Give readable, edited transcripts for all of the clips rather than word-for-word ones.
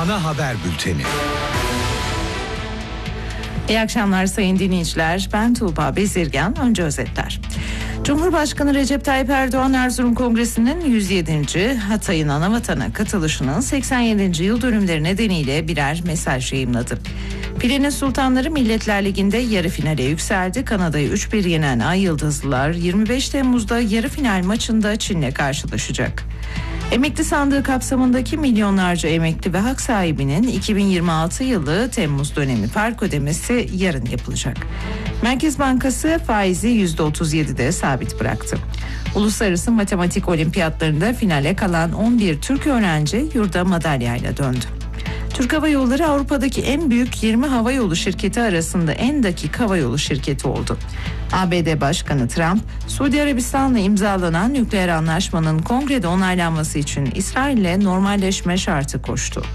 Ana haber bülteni. İyi akşamlar sayın dinleyiciler. Ben Tuğba Bezirgan. Önce özetler. Cumhurbaşkanı Recep Tayyip Erdoğan Erzurum Kongresi'nin 107. Hatay'ın anavatan'a katılışının 87. yıl dönümleri nedeniyle birer mesaj yayımladı. Filenin Sultanları Milletler Ligi'nde yarı finale yükseldi. Kanada'yı 3-1 yenen Ay Yıldızlılar 25 Temmuz'da yarı final maçında Çin'le karşılaşacak. Emekli sandığı kapsamındaki milyonlarca emekli ve hak sahibinin 2026 yılı Temmuz dönemi fark ödemesi yarın yapılacak. Merkez Bankası faizi %37'de sabit bıraktı. Uluslararası Matematik Olimpiyatlarında finale kalan 11 Türk öğrenci yurda madalyayla döndü. Türk Hava Yolları Avrupa'daki en büyük 20 havayolu şirketi arasında en dakik havayolu şirketi oldu. ABD Başkanı Trump, Suudi Arabistan'la imzalanan nükleer anlaşmanın kongrede onaylanması için İsrail'le normalleşme şartı koştu.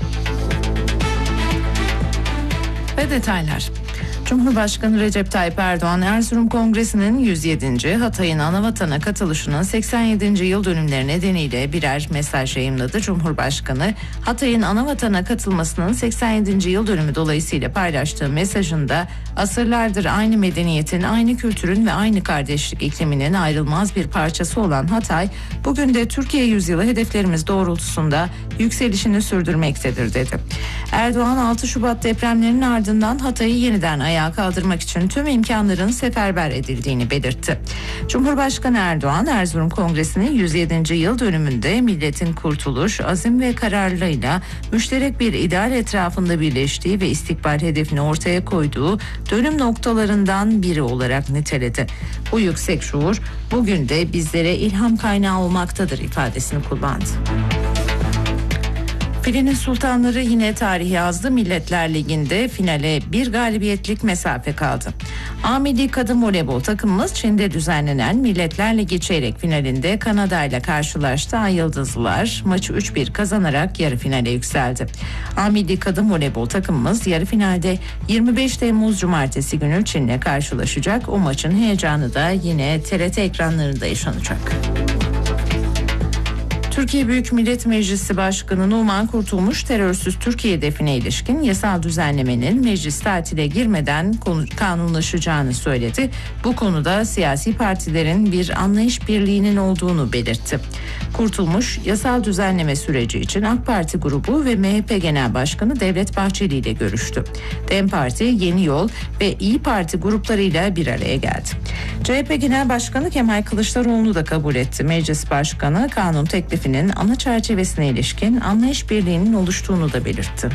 Ve detaylar. Cumhurbaşkanı Recep Tayyip Erdoğan Erzurum Kongresi'nin 107. Hatay'ın anavatan'a katılışının 87. yıl dönümleri nedeniyle birer mesaj yayımladı. Cumhurbaşkanı Hatay'ın anavatan'a katılmasının 87. yıl dönümü dolayısıyla paylaştığı mesajında asırlardır aynı medeniyetin, aynı kültürün ve aynı kardeşlik ikliminin ayrılmaz bir parçası olan Hatay, bugün de Türkiye yüzyılı hedeflerimiz doğrultusunda yükselişini sürdürmektedir dedi. Erdoğan 6 Şubat depremlerinin ardından Hatay'ı yeniden ayağa kaldırmak için tüm imkanların seferber edildiğini belirtti. Cumhurbaşkanı Erdoğan Erzurum Kongresi'nin 107. yıl dönümünde milletin kurtuluş, azim ve kararlılığıyla müşterek bir ideal etrafında birleştiği ve istikbal hedefini ortaya koyduğu dönüm noktalarından biri olarak niteledi. Bu yüksek şuur bugün de bizlere ilham kaynağı olmaktadır ifadesini kullandı. Filenin Sultanları yine tarih yazdı. Milletler Ligi'nde finale bir galibiyetlik mesafe kaldı. A Milli Kadın Voleybol takımımız Çin'de düzenlenen Milletler Ligi çeyrek finalinde Kanada ile karşılaştı. Ay Yıldızlılar maçı 3-1 kazanarak yarı finale yükseldi. A Milli Kadın Voleybol takımımız yarı finalde 25 Temmuz Cumartesi günü Çin'le karşılaşacak. O maçın heyecanı da yine TRT ekranlarında yaşanacak. Türkiye Büyük Millet Meclisi Başkanı Numan Kurtulmuş, terörsüz Türkiye hedefine ilişkin yasal düzenlemenin meclis tatile girmeden kanunlaşacağını söyledi. Bu konuda siyasi partilerin bir anlayış birliğinin olduğunu belirtti. Kurtulmuş, yasal düzenleme süreci için AK Parti grubu ve MHP Genel Başkanı Devlet Bahçeli ile görüştü. DEM Parti, Yeni Yol ve İYİ Parti gruplarıyla bir araya geldi. CHP Genel Başkanı Kemal Kılıçdaroğlu da kabul etti. Meclis Başkanı kanun teklifinin ana çerçevesine ilişkin anlayış birliğinin oluştuğunu da belirtti.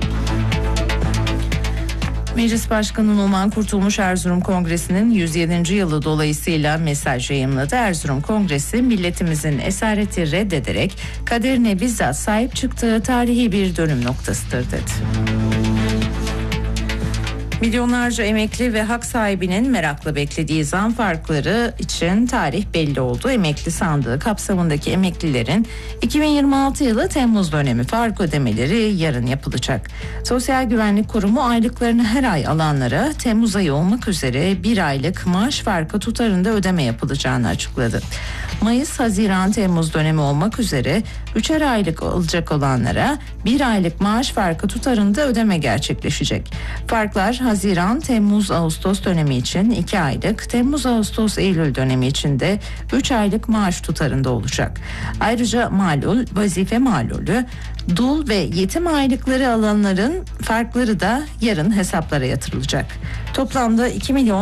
Meclis Başkanı Numan Kurtulmuş Erzurum Kongresi'nin 107. yılı dolayısıyla mesaj yayımladı. Erzurum Kongresi milletimizin esareti reddederek kaderine bizzat sahip çıktığı tarihi bir dönüm noktasıdır dedi. Milyonlarca emekli ve hak sahibinin merakla beklediği zam farkları için tarih belli oldu. Emekli sandığı kapsamındaki emeklilerin 2026 yılı Temmuz dönemi fark ödemeleri yarın yapılacak. Sosyal Güvenlik Kurumu aylıklarını her ay alanlara Temmuz ayı olmak üzere bir aylık maaş farkı tutarında ödeme yapılacağını açıkladı. Mayıs, Haziran, Temmuz dönemi olmak üzere 3'er aylık alacak olanlara bir aylık maaş farkı tutarında ödeme gerçekleşecek. Farklar Haziran, Temmuz, Ağustos dönemi için 2 aylık, Temmuz, Ağustos, Eylül dönemi için de 3 aylık maaş tutarında olacak. Ayrıca malul, vazife malulü, dul ve yetim aylıkları alanların farkları da yarın hesaplara yatırılacak. Toplamda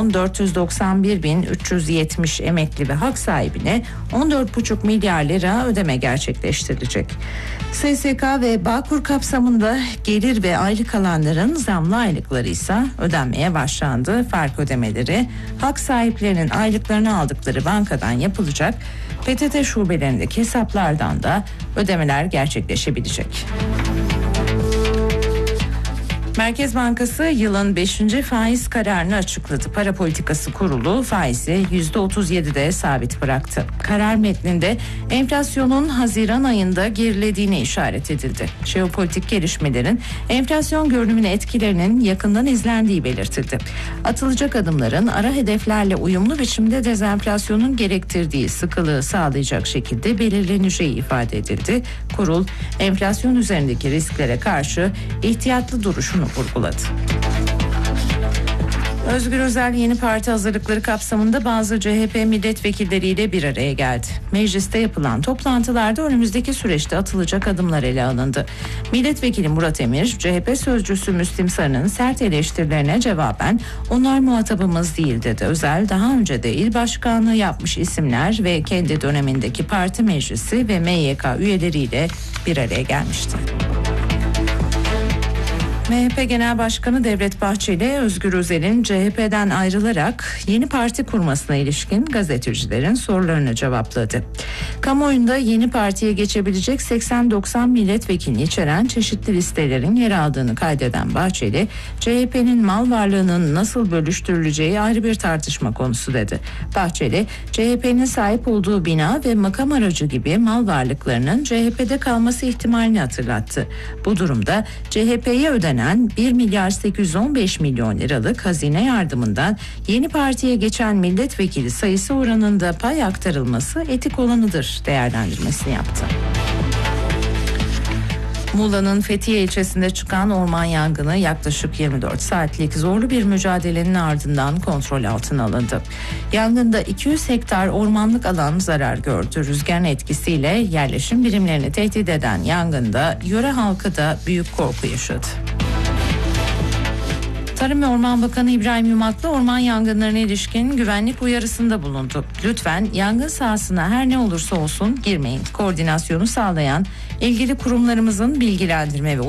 2.491.370 emekli ve hak sahibine 14,5 milyar lira ödeme gerçekleştirilecek. SSK ve Bağkur kapsamında gelir ve aylık alanların zamlı aylıkları ise ödenmeye başlandı. Fark ödemeleri hak sahiplerinin aylıklarını aldıkları bankadan yapılacak. PTT şubelerindeki hesaplardan da ödemeler gerçekleşebilecek. Merkez Bankası yılın 5. faiz kararını açıkladı. Para Politikası Kurulu faizi %37'de sabit bıraktı. Karar metninde enflasyonun Haziran ayında gerilediğine işaret edildi. Jeopolitik gelişmelerin enflasyon görünümüne etkilerinin yakından izlendiği belirtildi. Atılacak adımların ara hedeflerle uyumlu biçimde dezenflasyonun gerektirdiği sıkılığı sağlayacak şekilde belirleneceği ifade edildi. Kurul, enflasyon üzerindeki risklere karşı ihtiyatlı duruşunu vurguladı. Özgür Özel yeni parti hazırlıkları kapsamında bazı CHP milletvekilleriyle bir araya geldi. Mecliste yapılan toplantılarda önümüzdeki süreçte atılacak adımlar ele alındı. Milletvekili Murat Emir, CHP sözcüsü Müslim Sarı'nın sert eleştirilerine cevaben "Onlar muhatabımız değil" dedi. Özel daha önce de il başkanlığı yapmış isimler ve kendi dönemindeki parti meclisi ve MYK üyeleriyle bir araya gelmişti. MHP Genel Başkanı Devlet Bahçeli, Özgür Özel'in CHP'den ayrılarak yeni parti kurmasına ilişkin gazetecilerin sorularını cevapladı. Kamuoyunda yeni partiye geçebilecek 80-90 milletvekilini içeren çeşitli listelerin yer aldığını kaydeden Bahçeli, CHP'nin mal varlığının nasıl bölüştürüleceği ayrı bir tartışma konusu dedi. Bahçeli, CHP'nin sahip olduğu bina ve makam aracı gibi mal varlıklarının CHP'de kalması ihtimalini hatırlattı. Bu durumda CHP'ye ödenen 1 milyar 815 milyon liralık hazine yardımından yeni partiye geçen milletvekili sayısı oranında pay aktarılması etik olanıdır değerlendirmesini yaptı. Muğla'nın Fethiye ilçesinde çıkan orman yangını yaklaşık 24 saatlik zorlu bir mücadelenin ardından kontrol altına alındı. Yangında 200 hektar ormanlık alan zarar gördü. Rüzgarın etkisiyle yerleşim birimlerini tehdit eden yangında yöre halkı da büyük korku yaşadı. Tarım ve Orman Bakanı İbrahim Yumaklı orman yangınlarına ilişkin güvenlik uyarısında bulundu. Lütfen yangın sahasına her ne olursa olsun girmeyin. Koordinasyonu sağlayan ilgili kurumlarımızın bilgilendirme ve